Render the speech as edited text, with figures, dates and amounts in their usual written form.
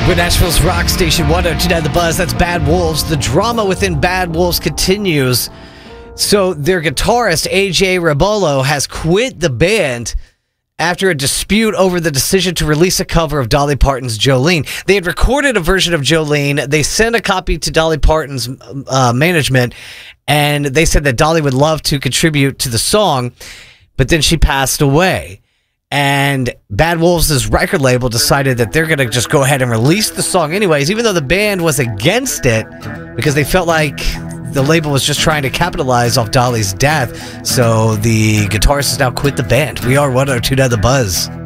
We're Nashville's rock station 102.9 The Buzz. That's Bad Wolves. The drama within Bad Wolves continues. So their guitarist, AJ Rebolo, has quit the band after a dispute over the decision to release a cover of Dolly Parton's Jolene. They had recorded a version of Jolene. They sent a copy to Dolly Parton's management, and they said that Dolly would love to contribute to the song, but then she passed away. And Bad Wolves' record label decided that they're going to just go ahead and release the song anyways, even though the band was against it because they felt like the label was just trying to capitalize off Dolly's death. So the guitarist has now quit the band. We are 102.9 The Buzz.